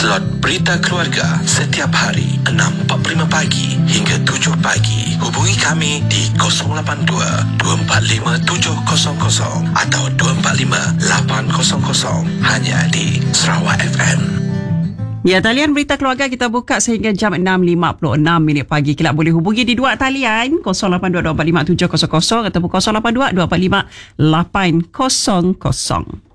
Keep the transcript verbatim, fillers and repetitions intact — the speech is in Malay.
Slot Berita Keluarga setiap hari enam empat puluh lima pagi hingga tujuh pagi. Hubungi kami di kosong lapan dua dua empat lima tujuh kosong kosong atau dua empat lima lapan kosong kosong hanya di Sarawak F M. Ya, talian Berita Keluarga kita buka sehingga jam enam lima puluh enam minit pagi. Kelab boleh hubungi di dua talian kosong lapan dua dua empat lima tujuh kosong kosong ataupun kosong lapan dua dua empat lima lapan kosong kosong.